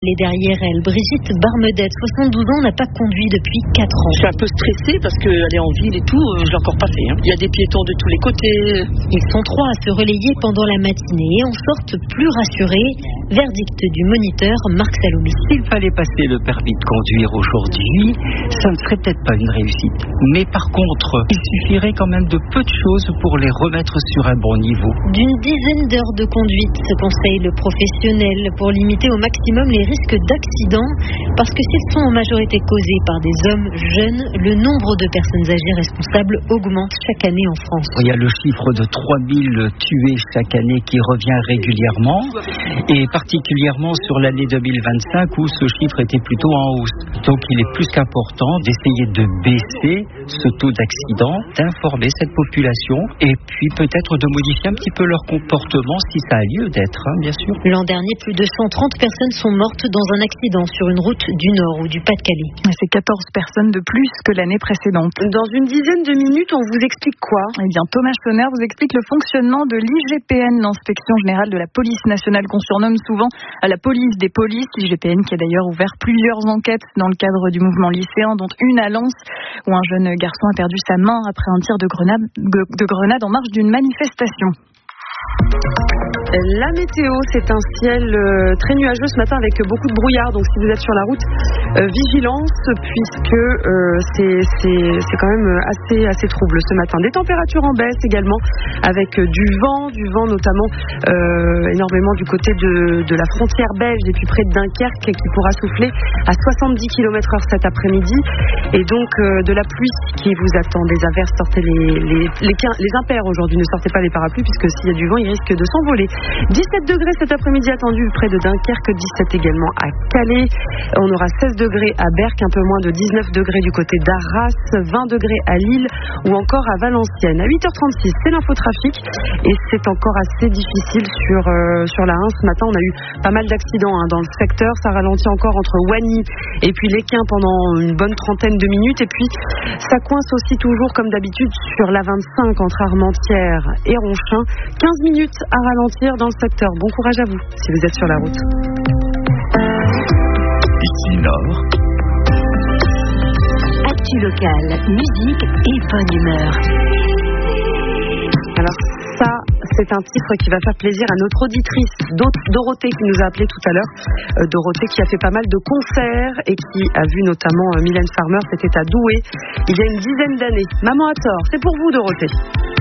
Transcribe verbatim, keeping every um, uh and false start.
est derrière elle. Brigitte Barmedette, soixante-douze ans, n'a pas conduit depuis quatre ans. Je suis un peu stressée parce qu'aller en ville et tout, je l'ai encore pas fait. Hein. Il y a des piétons de tous les côtés. Ils sont trois à se relayer pendant la matinée et en sortent plus rassurés. Verdict du moniteur Marc Salomé. S'il fallait passer le permis de conduire aujourd'hui, ça ne serait peut-être pas une réussite. Mais par contre, il suffirait quand même de peu de choses pour les remettre sur un bon niveau. D'une dizaine d'heures de conduite, se conseille le professionnel, pour limiter au maximum les risques d'accident. Parce que s'ils sont en majorité causés par des hommes jeunes, le nombre de personnes âgées responsables augmente chaque année en France. Il y a le chiffre de trois mille tués chaque année qui revient régulièrement, et particulièrement sur l'année deux mille vingt-cinq où ce chiffre était plutôt en hausse. Donc il est plus qu'important d'essayer de baisser ce taux d'accident, d'informer cette population et puis peut-être de modifier un petit peu leur comportement si ça a lieu d'être, hein, bien sûr. L'an dernier, plus de cent trente personnes sont mortes dans un accident sur une route du Nord ou du Pas-de-Calais. C'est quatorze personnes de plus que l'année précédente. Dans une dizaine de minutes, on vous explique quoi ? Eh bien, Thomas Schoner vous explique le fonctionnement de l'I G P N, l'Inspection Générale de la Police Nationale, qu'on surnomme souvent à la police des polices. L'I G P N qui a d'ailleurs ouvert plusieurs enquêtes dans le cadre du mouvement lycéen, dont une à Lens, où un jeune garçon a perdu sa main après un tir de grenade, de grenade en marge d'une manifestation. La météo, c'est un ciel euh, très nuageux ce matin avec beaucoup de brouillard. Donc si vous êtes sur la route, euh, vigilance puisque euh, c'est, c'est, c'est quand même assez, assez trouble ce matin. Des températures en baisse également avec du vent, du vent notamment euh, énormément du côté de, de la frontière belge et puis près de Dunkerque qui pourra souffler à soixante-dix kilomètres heure cet après-midi. Et donc euh, de la pluie qui vous attend, des averses, sortez les, les, les, les impairs aujourd'hui, ne sortez pas les parapluies puisque s'il y a du vent, il risque de s'envoler. dix-sept degrés cet après-midi attendu près de Dunkerque, dix-sept également à Calais. On aura seize degrés à Berck, un peu moins de dix-neuf degrés du côté d'Arras, vingt degrés à Lille ou encore à Valenciennes. À huit heures trente-six, c'est l'infotrafic et c'est encore assez difficile sur, euh, sur la un. Ce matin, on a eu pas mal d'accidents hein, dans le secteur. Ça ralentit encore entre Wany et puis l'Équin pendant une bonne trentaine de minutes. Et puis, ça coince aussi toujours comme d'habitude sur l'A vingt-cinq entre Armentières et Ronchin. quinze minutes à ralentir dans le secteur. Bon courage à vous si vous êtes sur la route. Ici Nord. Actu locale, musique et bonne humeur. Alors ça, c'est un titre qui va faire plaisir à notre auditrice Dorothée qui nous a appelé tout à l'heure. Euh, Dorothée qui a fait pas mal de concerts et qui a vu notamment euh, Mylène Farmer, c'était à Douai il y a une dizaine d'années. Maman a tort, c'est pour vous Dorothée.